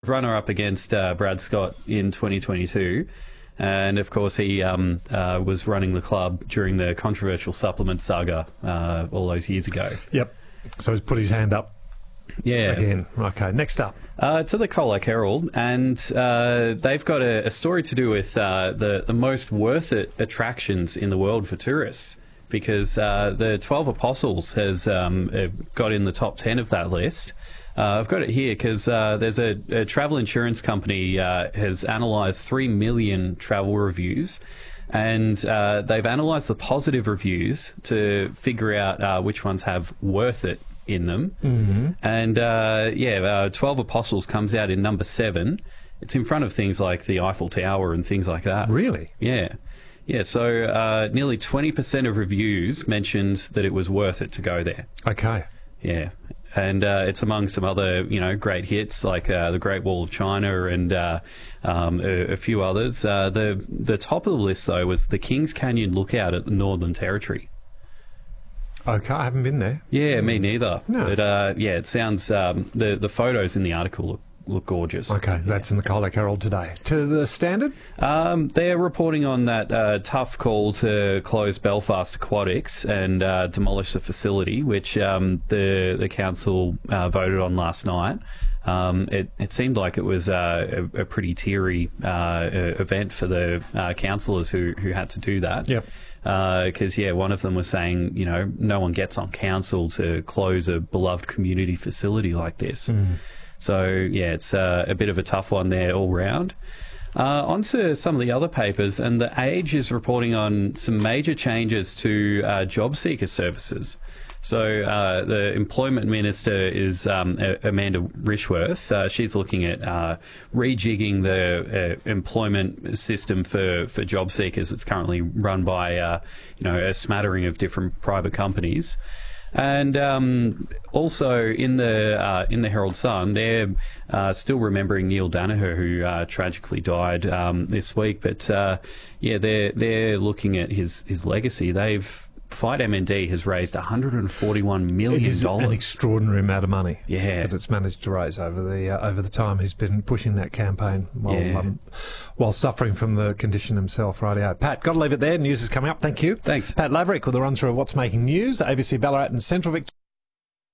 runner-up against Brad Scott in 2022. And, of course, he was running the club during the controversial supplement saga all those years ago. Yep. So he's put his hand up. Yeah. Again. Okay, next up. To the Colac Herald, and they've got a story to do with the most worth it attractions in the world for tourists, because the 12 Apostles has got in the top 10 of that list. I've got it here because there's a travel insurance company has analysed 3 million travel reviews, and they've analysed the positive reviews to figure out which ones have worth it in them. Mm-hmm. And 12 Apostles comes out in number 7. It's in front of things like the Eiffel Tower and things like that. Really? Yeah. Yeah, so nearly 20% of reviews mentioned that it was worth it to go there. Okay. Yeah. And it's among some other, great hits like the Great Wall of China and a few others. The top of the list, though, was the Kings Canyon Lookout at the Northern Territory. Okay, I haven't been there. Yeah, me neither. No. But it sounds the photos in the article look gorgeous. Okay, that's in the Colac Herald today. To the Standard? They're reporting on that tough call to close Belfast Aquatics and demolish the facility, which the council voted on last night. It seemed like it was a pretty teary event for the councillors who had to do that. Yep. Because, one of them was saying, no one gets on council to close a beloved community facility like this. Mm. So, it's a bit of a tough one there all round. On to some of the other papers, and The Age is reporting on some major changes to job seeker services. So the Employment Minister is Amanda Rishworth. She's looking at rejigging the employment system for job seekers. It's currently run by a smattering of different private companies. And also in the Herald Sun, they're still remembering Neil Danaher, who tragically died this week. But they're looking at his legacy. Fight MND has raised $141 million. It is an extraordinary amount of money that it's managed to raise over the time he's been pushing that campaign while suffering from the condition himself. Rightio. Pat, got to leave it there. News is coming up. Thank you. Thanks. Pat Laverick with a run through of what's making news. ABC Ballarat and Central Victoria.